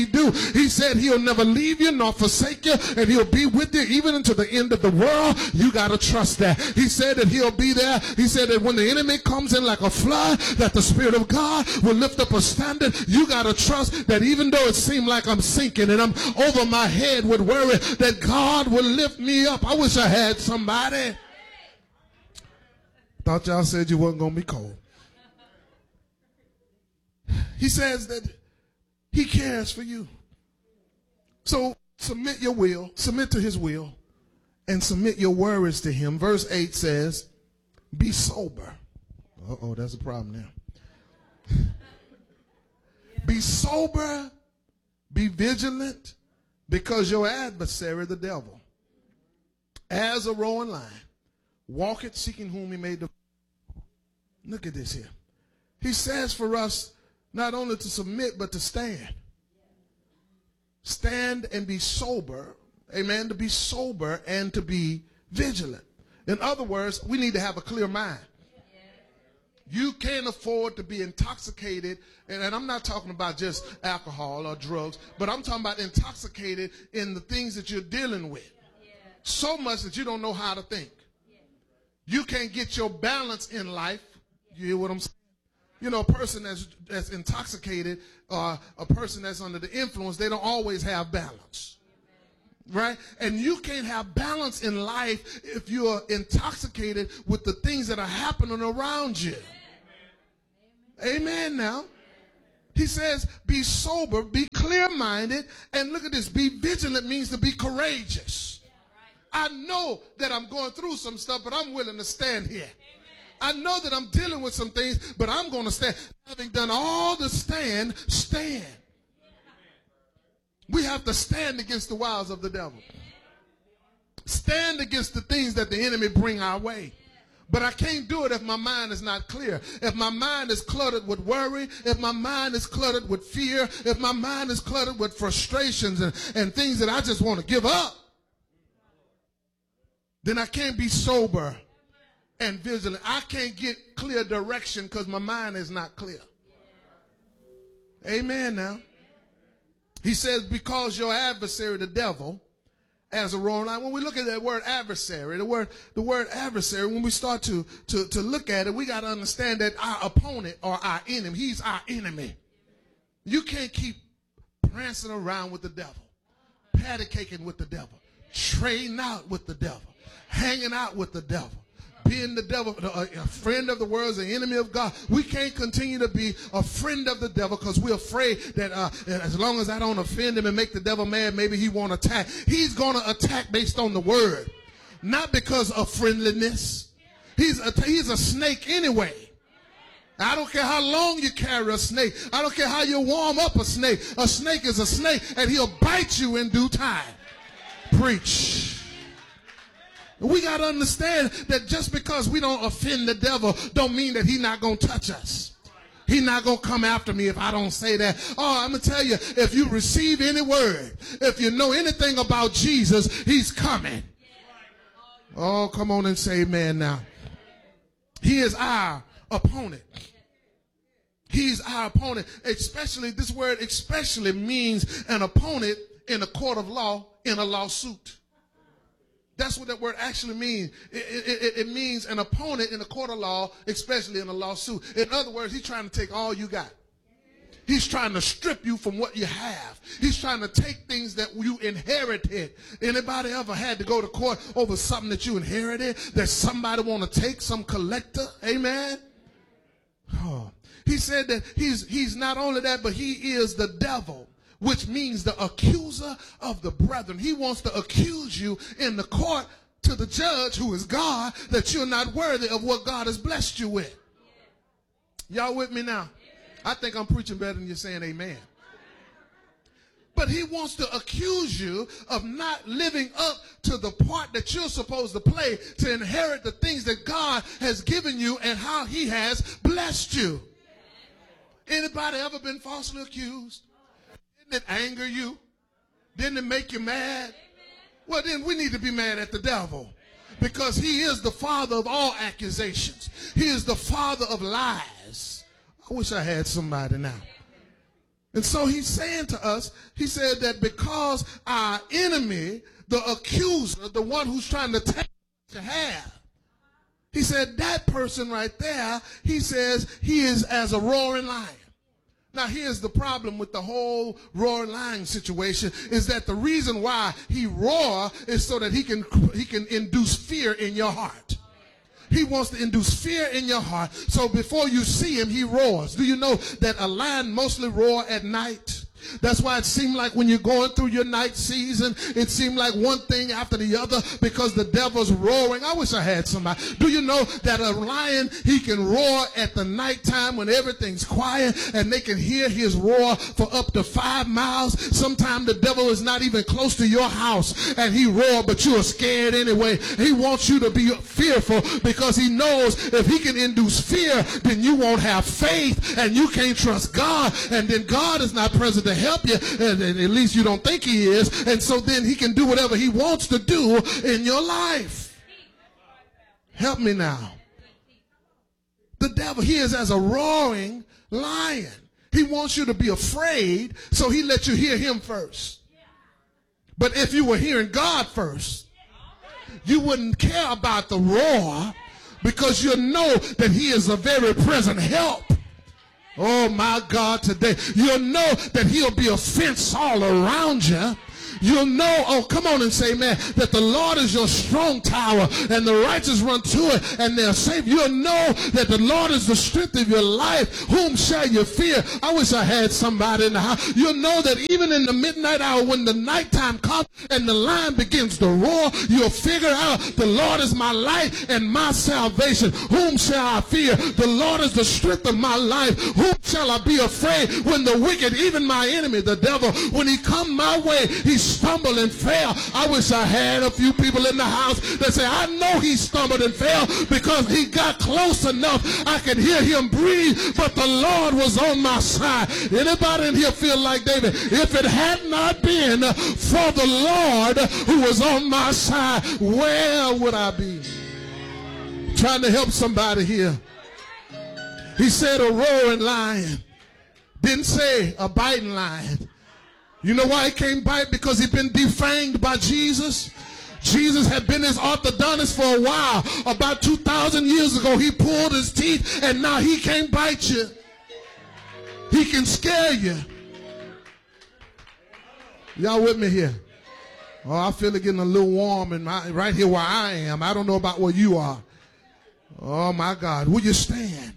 he do. He said he'll never leave you nor forsake you, and he'll be with you even until the end of the world. You got to trust that. He said that he'll be there. He said that when the enemy comes in like a flood, that the Spirit of God will lift up a standard. You got to trust that even though it seems like I'm sinking and I'm over my head with worry, that God will lift me up. I wish I had somebody. Thought y'all said you wasn't going to be cold. He says that he cares for you. So submit your will, submit to his will, and submit your worries to him. Verse 8 says, be sober. Uh-oh, that's a problem now. Be sober, be vigilant, because your adversary, the devil, as a roaring lion, walketh seeking whom he may devour. Look at this here. He says for us not only to submit, but to stand. Stand and be sober. Amen. To be sober and to be vigilant. In other words, we need to have a clear mind. You can't afford to be intoxicated, and I'm not talking about just alcohol or drugs, but I'm talking about intoxicated in the things that you're dealing with. So much that you don't know how to think. You can't get your balance in life. You hear what I'm saying? You know, a person that's intoxicated or a person that's under the influence, they don't always have balance. Right? And you can't have balance in life if you're intoxicated with the things that are happening around you. Amen now. He says, be sober, be clear-minded, and look at this, be vigilant means to be courageous. I know that I'm going through some stuff, but I'm willing to stand here. I know that I'm dealing with some things, but I'm going to stand. Having done all the stand. We have to stand against the wiles of the devil. Stand against the things that the enemy bring our way. But I can't do it if my mind is not clear. If my mind is cluttered with worry, if my mind is cluttered with fear, if my mind is cluttered with frustrations and things that I just want to give up, then I can't be sober and vigilant. I can't get clear direction because my mind is not clear. Amen now. He says, because your adversary, the devil, as a roaring lion. When we look at that word adversary, the word adversary, when we start to look at it, we got to understand that our opponent or our enemy, he's our enemy. You can't keep prancing around with the devil, patty caking with the devil, trading out with the devil, hanging out with the devil, being the devil, a friend of the world, is an enemy of God. We can't continue to be a friend of the devil because we're afraid that as long as I don't offend him and make the devil mad, maybe he won't attack. He's going to attack based on the word, not because of friendliness. He's a snake anyway. I don't care how long you carry a snake. I don't care how you warm up a snake. A snake is a snake, and he'll bite you in due time. Preach. We got to understand that just because we don't offend the devil don't mean that he's not going to touch us. He's not going to come after me if I don't say that. Oh, I'm going to tell you, if you receive any word, if you know anything about Jesus, he's coming. Oh, come on and say amen now. He is our opponent. He's our opponent. Especially, this word especially means an opponent in a court of law in a lawsuit. That's what that word actually means. It means an opponent in a court of law, especially in a lawsuit. In other words, he's trying to take all you got. He's trying to strip you from what you have. He's trying to take things that you inherited. Anybody ever had to go to court over something that you inherited, that somebody want to take, some collector? Amen? Oh. He said that he's not only that, but he is the devil, which means the accuser of the brethren. He wants to accuse you in the court to the judge, who is God, that you're not worthy of what God has blessed you with. Y'all with me now? I think I'm preaching better than you're saying amen. But he wants to accuse you of not living up to the part that you're supposed to play to inherit the things that God has given you and how he has blessed you. Anybody ever been falsely accused? Didn't it anger you? Didn't it make you mad? Well, then we need to be mad at the devil, because he is the father of all accusations. He is the father of lies. I wish I had somebody now. And so he's saying to us, he said that because our enemy, the accuser, the one who's trying to take what you have, he said that person right there, he says he is as a roaring lion. Now here's the problem with the whole roaring lion situation is that the reason why he roars is so that he can induce fear in your heart. He wants to induce fear in your heart. So before you see him, he roars. Do you know that a lion mostly roars at night? That's why it seemed like when you're going through your night season, it seemed like one thing after the other because the devil's roaring. I wish I had somebody. Do you know that a lion, he can roar at the nighttime when everything's quiet and they can hear his roar for up to 5 miles? Sometimes the devil is not even close to your house and he roars, but you are scared anyway. He wants you to be fearful because he knows if he can induce fear, then you won't have faith and you can't trust God, and then God is not present to help you, and at least you don't think he is, and so then he can do whatever he wants to do in your life. Help me now. The devil, he is as a roaring lion. He wants you to be afraid, so he lets you hear him first. But if you were hearing God first, you wouldn't care about the roar because you know that he is a very present help. Oh my God, today you'll know that he'll be a fence all around you. You'll know, oh, come on and say, man, that the Lord is your strong tower and the righteous run to it and they're safe. You'll know that the Lord is the strength of your life. Whom shall you fear? I wish I had somebody in the house. You'll know that even in the midnight hour when the nighttime comes and the lion begins to roar, you'll figure out the Lord is my light and my salvation. Whom shall I fear? The Lord is the strength of my life. Whom shall I be afraid when the wicked, even my enemy, the devil, when he come my way, he stumble and fell. I wish I had a few people in the house that say, I know he stumbled and fell because he got close enough. I could hear him breathe, but the Lord was on my side. Anybody in here feel like David? If it had not been for the Lord who was on my side, where would I be? Trying to help somebody here. He said a roaring lion. Didn't say a biting lion. You know why he can't bite? Because he'd been defanged by Jesus. Jesus had been his orthodontist for a while. About 2,000 years ago, he pulled his teeth, and now he can't bite you. He can scare you. Y'all with me here? Oh, I feel it getting a little warm in right here where I am. I don't know about where you are. Oh, my God. Will you stand?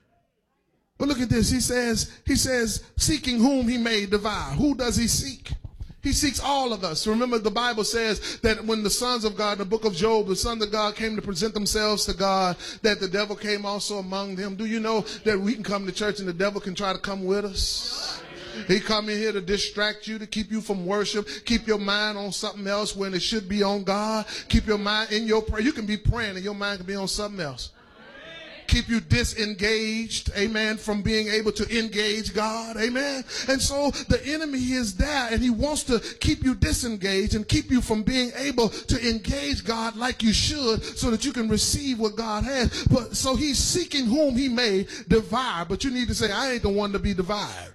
But look at this. He says, seeking whom he may devour. Who does he seek? He seeks all of us. Remember, the Bible says that when the sons of God, in the book of Job, the sons of God came to present themselves to God, that the devil came also among them. Do you know that we can come to church and the devil can try to come with us? He come in here to distract you, to keep you from worship, keep your mind on something else when it should be on God. Keep your mind in your prayer. You can be praying and your mind can be on something else. Keep you disengaged, amen, from being able to engage God, amen. And so the enemy is there and he wants to keep you disengaged and keep you from being able to engage God like you should so that you can receive what God has. But so he's seeking whom he may devour. But you need to say, I ain't the one to be devoured.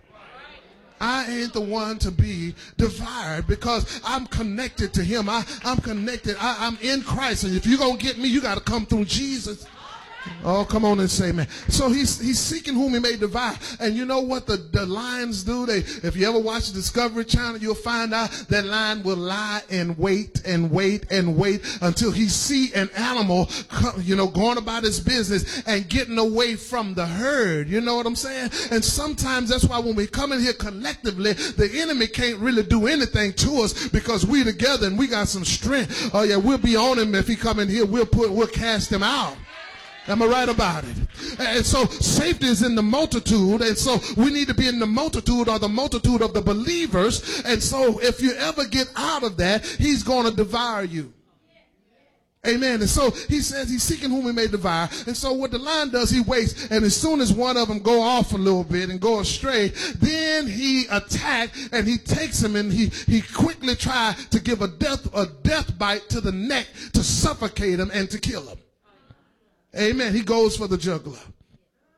I ain't the one to be devoured because I'm connected to him. I'm connected. I'm in Christ. And if you're going to get me, you got to come through Jesus. Oh, come on and say, man. So he's seeking whom he may devour. And you know what the lions do? If you ever watch the Discovery Channel, you'll find out that lion will lie and wait and wait and wait until he see an animal, going about his business and getting away from the herd. You know what I'm saying? And sometimes that's why when we come in here collectively, the enemy can't really do anything to us because we together and we got some strength. Oh yeah, we'll be on him if he come in here. We'll cast him out. Am I right about it? And so safety is in the multitude. And so we need to be in the multitude or the multitude of the believers. And so if you ever get out of that, he's going to devour you. Amen. And so he says he's seeking whom he may devour. And so what the lion does, he waits. And as soon as one of them go off a little bit and go astray, then he attacks and he takes him and he quickly tries to give a death bite to the neck to suffocate him and to kill him. Amen. He goes for the jugular.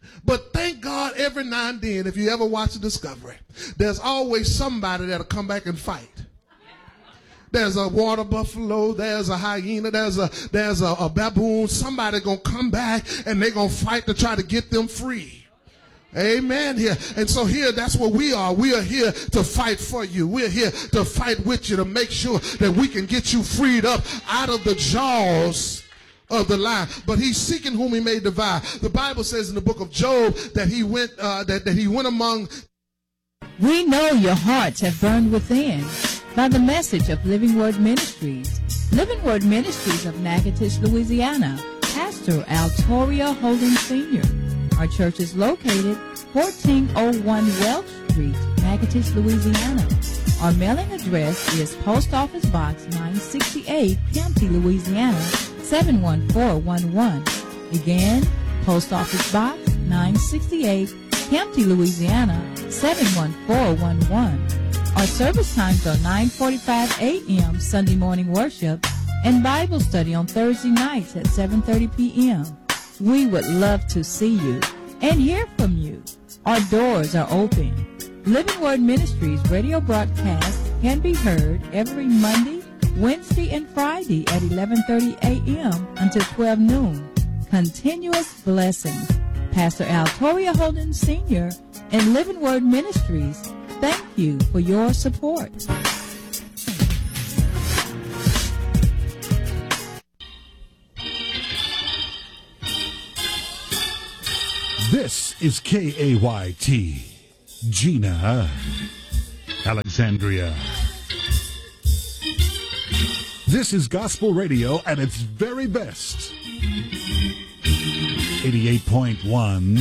But thank God every now and then, if you ever watch a Discovery, there's always somebody that'll come back and fight. There's a water buffalo, there's a hyena, there's a baboon. Somebody gonna come back and they're gonna fight to try to get them free. Amen. Here. And so here, that's what we are. We are here to fight for you. We're here to fight with you to make sure that we can get you freed up out of the jaws of the lion. But he's seeking whom he may devour. The Bible says in the book of Job that he went among. We know your hearts have burned within by the message of Living Word Ministries. Living Word Ministries of Natchitoches, Louisiana. Pastor Altoria Holden Sr. Our church is located 1401 Welch Street, Natchitoches, Louisiana. Our mailing address is Post Office Box 968, Piempty, Louisiana, 71411. Again, Post Office Box 968, Piempty, Louisiana, 71411. Our service times are 9:45 a.m. Sunday morning worship and Bible study on Thursday nights at 7:30 p.m. We would love to see you and hear from you. Our doors are open. Living Word Ministries radio broadcast can be heard every Monday, Wednesday, and Friday at 11:30 a.m. until 12 noon. Continuous blessings. Pastor Altoria Holden Sr. and Living Word Ministries, thank you for your support. This is KAYT, Gina, Alexandria. This is gospel radio at its very best. 88.1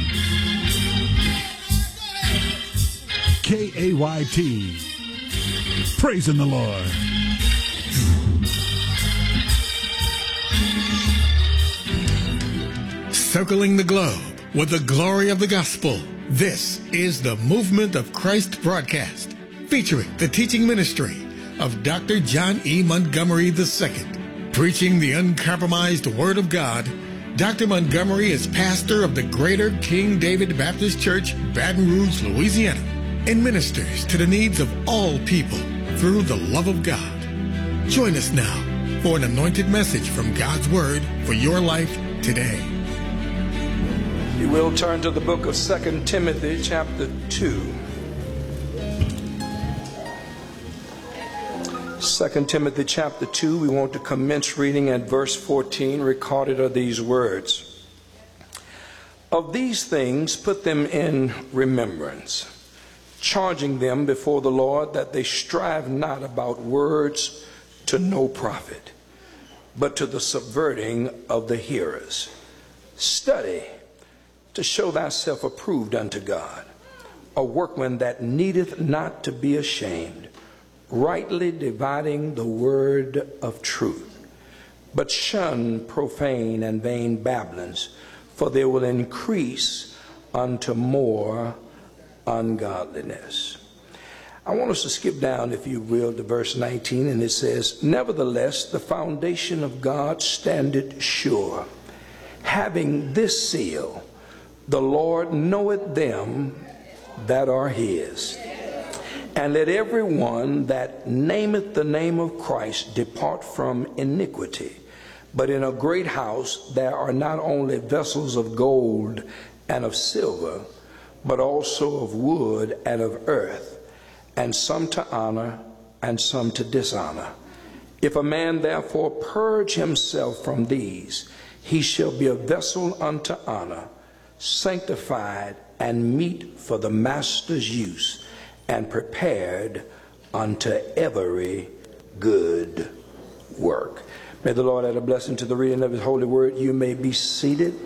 KAYT. Praising the Lord. Circling the globe with the glory of the gospel. This is the Movement of Christ broadcast, featuring the teaching ministry of Dr. John E. Montgomery II. Preaching the uncompromised Word of God, Dr. Montgomery is pastor of the Greater King David Baptist Church, Baton Rouge, Louisiana, and ministers to the needs of all people through the love of God. Join us now for an anointed message from God's Word for your life today. You will turn to the book of 2 Timothy chapter 2. 2 Timothy chapter 2, we want to commence reading at verse 14. Recorded are these words. Of these things put them in remembrance, charging them before the Lord that they strive not about words to no profit, but to the subverting of the hearers. Study to show thyself approved unto God, a workman that needeth not to be ashamed, rightly dividing the word of truth. But shun profane and vain babblings, for they will increase unto more ungodliness. I want us to skip down, if you will, to verse 19, and it says, Nevertheless, the foundation of God standeth sure, having this seal, the Lord knoweth them that are his. And let every one that nameth the name of Christ depart from iniquity. But in a great house there are not only vessels of gold and of silver, but also of wood and of earth, and some to honor and some to dishonor. If a man therefore purge himself from these, he shall be a vessel unto honor, sanctified and meet for the master's use, and prepared unto every good work. May the Lord add a blessing to the reading of his holy word. You may be seated.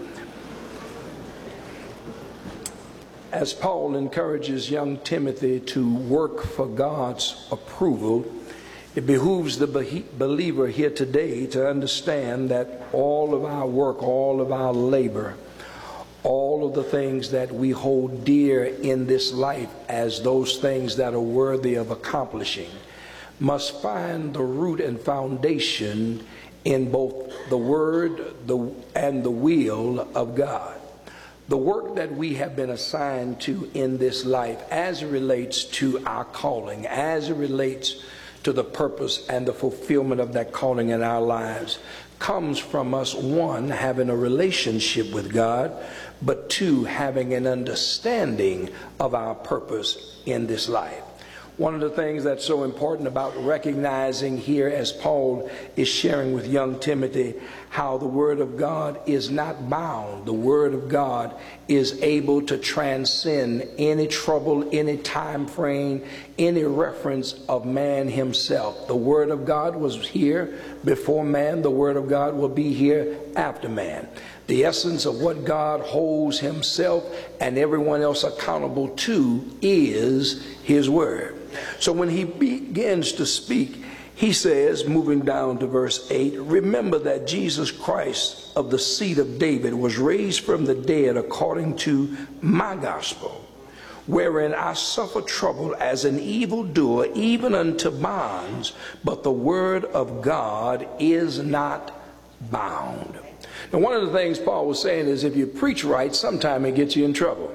As Paul encourages young Timothy to work for God's approval, it behooves the believer here today to understand that all of our work, all of our labor, all of the things that we hold dear in this life as those things that are worthy of accomplishing must find the root and foundation in both the word and the will of God. the work that we have been assigned to in this life as it relates to our calling, as it relates to the purpose and the fulfillment of that calling in our lives, comes from us, one, having a relationship with God, but two, having an understanding of our purpose in this life. One of the things that's so important about recognizing here, as Paul is sharing with young Timothy, how the Word of God is not bound. The Word of God is able to transcend any trouble, any time frame, any reference of man himself. The Word of God was here before man. The Word of God will be here after man. The essence of what God holds himself and everyone else accountable to is his Word. So when he begins to speak, he says, moving down to verse 8, remember that Jesus Christ of the seed of David was raised from the dead according to my gospel, wherein I suffer trouble as an evildoer, even unto bonds, but the word of God is not bound. Now, one of the things Paul was saying is if you preach right, sometime it gets you in trouble.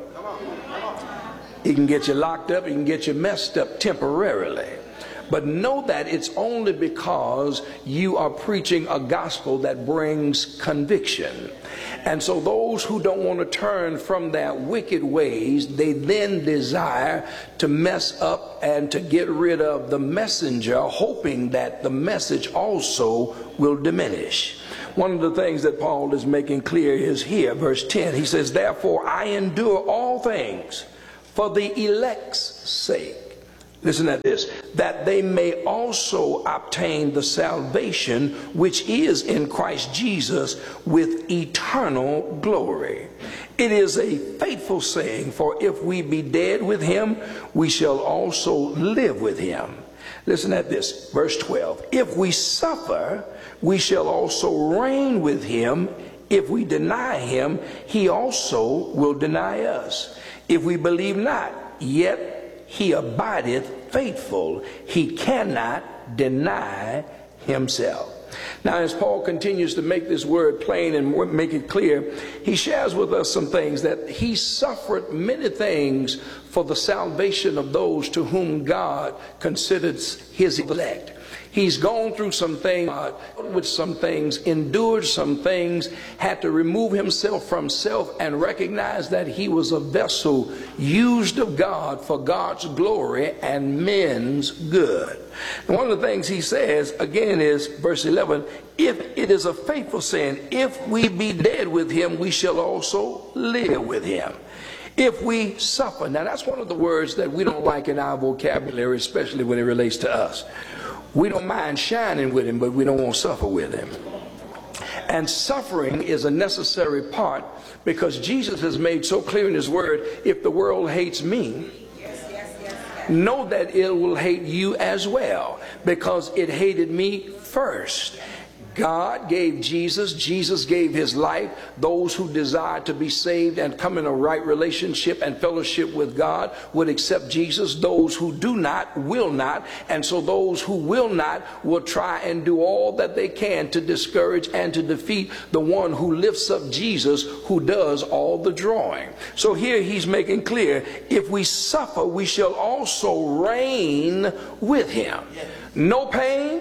It can get you locked up, it can get you messed up temporarily. But know that it's only because you are preaching a gospel that brings conviction. And so those who don't want to turn from their wicked ways, they then desire to mess up and to get rid of the messenger, hoping that the message also will diminish. One of the things that Paul is making clear is here, verse 10. He says, therefore I endure all things for the elect's sake. Listen at this, that they may also obtain the salvation which is in Christ Jesus with eternal glory. It is a faithful saying, for if we be dead with him, we shall also live with him. Listen at this, verse 12. If we suffer, we shall also reign with him. If we deny him, he also will deny us. If we believe not, yet he abideth faithful. He cannot deny himself. Now, as Paul continues to make this word plain and make it clear, he shares with us some things that he suffered many things for the salvation of those to whom God considers his elect. He's gone through some things, with some things, endured some things, had to remove himself from self and recognize that he was a vessel used of God for God's glory and men's good. And one of the things he says, again, is verse 11, if it is a faithful saying, if we be dead with him, we shall also live with him. If we suffer. Now, that's one of the words that we don't like in our vocabulary, especially when it relates to us. We don't mind shining with him, but we don't want to suffer with him. And suffering is a necessary part because Jesus has made so clear in his word, if the world hates me, know that it will hate you as well, because it hated me first. God gave Jesus. Jesus gave his life. Those who desire to be saved and come in a right relationship and fellowship with God would accept Jesus. Those who do not will not. And so those who will not will try and do all that they can to discourage and to defeat the one who lifts up Jesus, who does all the drawing. So here he's making clear, if we suffer, we shall also reign with him. No pain,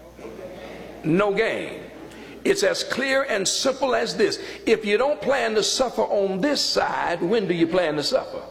no gain. It's as clear and simple as this. If you don't plan to suffer on this side, when do you plan to suffer?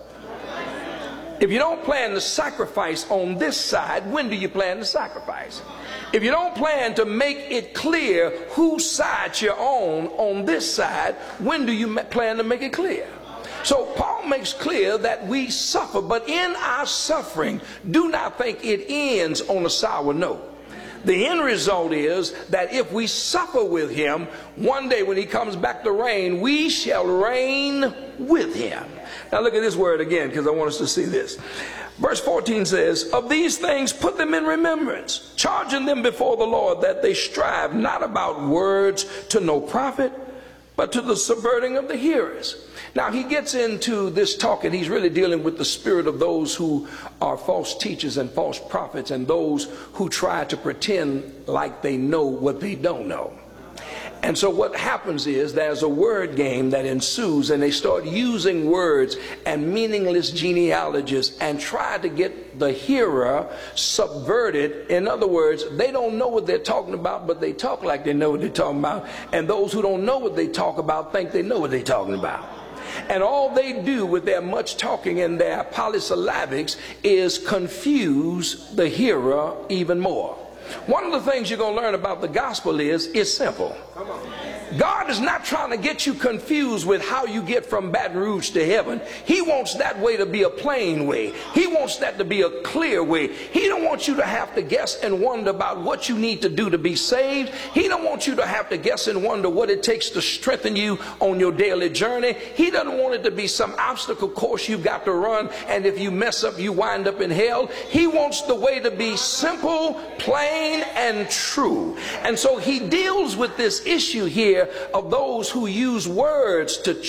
If you don't plan to sacrifice on this side, when do you plan to sacrifice? If you don't plan to make it clear whose side you're on this side, when do you plan to make it clear? So Paul makes clear that we suffer, but in our suffering, do not think it ends on a sour note. The end result is that if we suffer with him, one day when he comes back to reign, we shall reign with him. Now look at this word again, because I want us to see this. Verse 14 says, of these things put them in remembrance, charging them before the Lord that they strive not about words to no profit, but to the subverting of the hearers. Now he gets into this talk and he's really dealing with the spirit of those who are false teachers and false prophets and those who try to pretend like they know what they don't know. And so what happens is there's a word game that ensues, and they start using words and meaningless genealogies and try to get the hearer subverted. In other words, they don't know what they're talking about, but they talk like they know what they're talking about. And those who don't know what they talk about think they know what they're talking about. And all they do with their much talking and their polysyllabics is confuse the hearer even more. One of the things you're going to learn about the gospel is it's simple. God is not trying to get you confused with how you get from Baton Rouge to heaven. He wants that way to be a plain way. He wants that to be a clear way. He don't want you to have to guess and wonder about what you need to do to be saved. He don't want you to have to guess and wonder what it takes to strengthen you on your daily journey. He doesn't want it to be some obstacle course you've got to run, and if you mess up, you wind up in hell. He wants the way to be simple, plain, and true. And so he deals with this issue here of those who use words to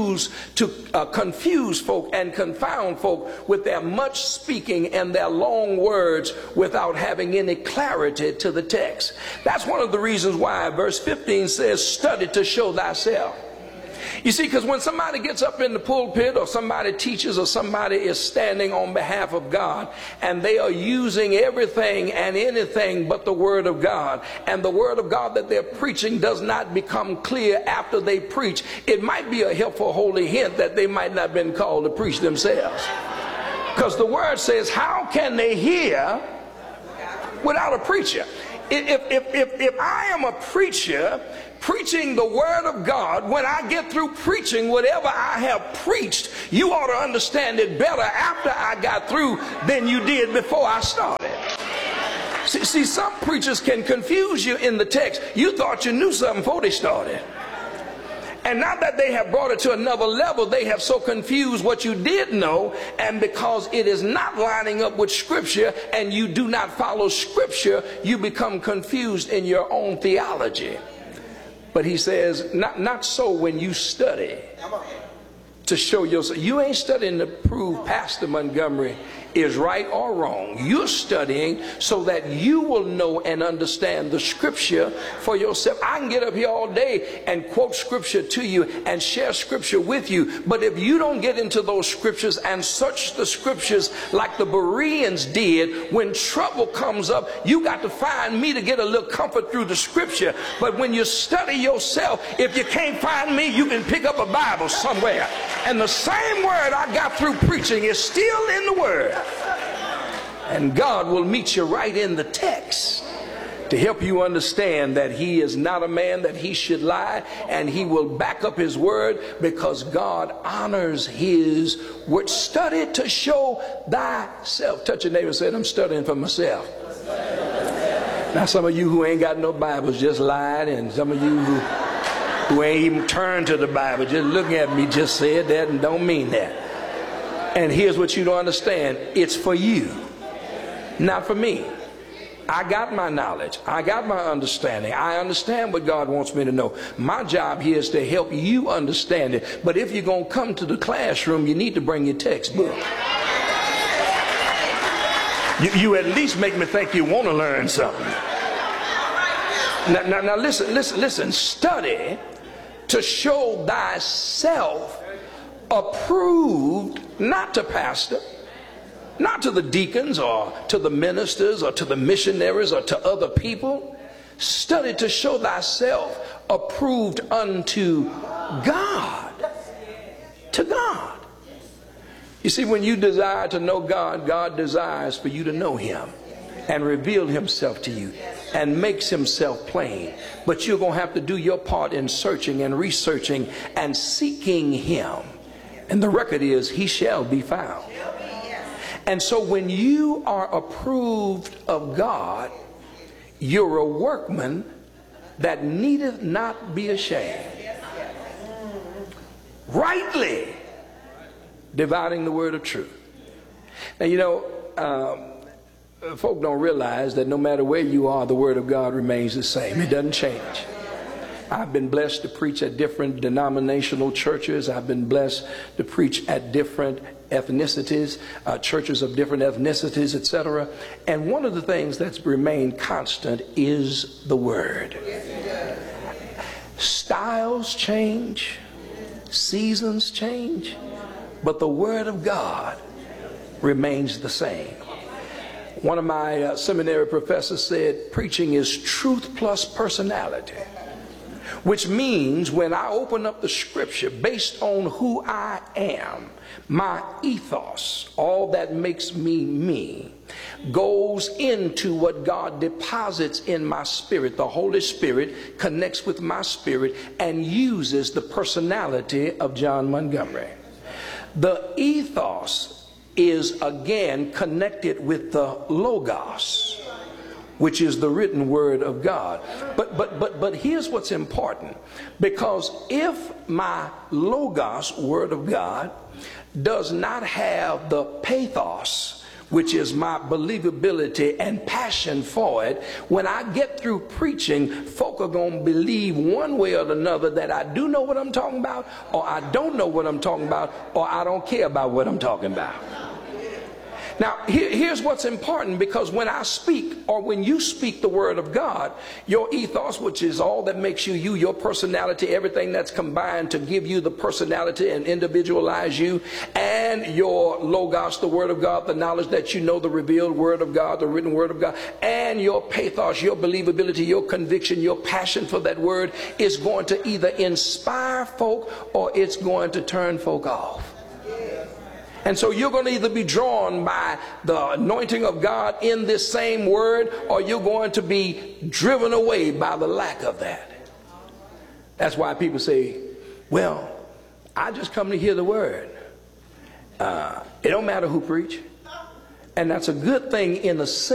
confuse folk and confound folk with their much speaking and their long words without having any clarity to the text. That's one of the reasons why verse 15 says, study to show thyself. You see, because when somebody gets up in the pulpit, or somebody teaches, or somebody is standing on behalf of God, and they are using everything and anything but the word of God, and the word of God that they're preaching does not become clear after they preach, it might be a helpful holy hint that they might not have been called to preach themselves. Because the word says, how can they hear without a preacher? If I am a preacher preaching the word of God, when I get through preaching whatever I have preached, you ought to understand it better after I got through than you did before I started. See, some preachers can confuse you in the text. You thought you knew something before they started. And now that they have brought it to another level, they have so confused what you did know, and because it is not lining up with Scripture and you do not follow Scripture, you become confused in your own theology. But he says, not so when you study to show yourself. You ain't studying to prove Pastor Montgomery is right or wrong. You're studying so that you will know and understand the Scripture for yourself. I can get up here all day and quote Scripture to you and share Scripture with you, but if you don't get into those Scriptures and search the Scriptures like the Bereans did, when trouble comes up, you got to find me to get a little comfort through the Scripture. But when you study yourself, if you can't find me, you can pick up a Bible somewhere, and the same word I got through preaching is still in the Word. And God will meet you right in the text to help you understand that he is not a man that he should lie, and he will back up his word because God honors his word. Study to show thyself. Touch your neighbor and say, I'm studying for myself. Now some of you who ain't got no Bibles just lied, and some of you who ain't even turned to the Bible, just looking at me, just said that and don't mean that. And here's what you don't understand. It's for you, not for me. I got my knowledge. I got my understanding. I understand what God wants me to know. My job here is to help you understand it. But if you're going to come to the classroom, you need to bring your textbook. You at least make me think you want to learn something. Now listen. Study to show thyself approved, not to pastor, not to the deacons or to the ministers or to the missionaries or to other people. Study to show thyself approved unto God. To God. You see, when you desire to know God, God desires for you to know him and reveal himself to you and makes himself plain. But you're going to have to do your part in searching and researching and seeking him. And the record is, he shall be found. And so when you are approved of God, you're a workman that needeth not be ashamed, rightly dividing the word of truth. Now, you know, folk don't realize that no matter where you are, the word of God remains the same. It doesn't change. I've been blessed to preach at different denominational churches. I've been blessed to preach at different ethnicities, churches of different ethnicities, etc. And one of the things that's remained constant is the word. styles change, seasons change, but the Word of God remains the same. One of my seminary professors said, preaching is truth plus personality, which means when I open up the scripture based on who I am, my ethos, all that makes me me, goes into what God deposits in my spirit. The Holy Spirit connects with my spirit and uses the personality of John Montgomery. The ethos is again connected with the Logos, which is the written word of God. But here's what's important, because if my Logos, word of God, does not have the pathos, which is my believability and passion for it, when I get through preaching, folk are going to believe one way or another that I do know what I'm talking about, or I don't know what I'm talking about, or I don't care about what I'm talking about. Now, here's what's important, because when I speak, or when you speak the word of God, your ethos, which is all that makes you you, your personality, everything that's combined to give you the personality and individualize you, and your Logos, the word of God, the knowledge that you know, the revealed word of God, the written word of God, and your pathos, your believability, your conviction, your passion for that word is going to either inspire folk or it's going to turn folk off. And so you're going to either be drawn by the anointing of God in this same word, or you're going to be driven away by the lack of that. That's why people say, well, I just come to hear the word. It don't matter who preach. And that's a good thing in a sense.